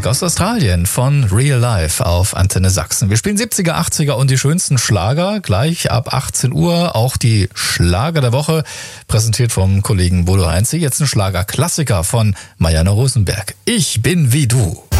Musik aus Australien von Real Life auf Antenne Sachsen. Wir spielen 70er, 80er und die schönsten Schlager. Gleich ab 18 Uhr auch die Schlager der Woche, präsentiert vom Kollegen Bodo Heinze. Jetzt ein Schlagerklassiker von Marianne Rosenberg. Ich bin wie du.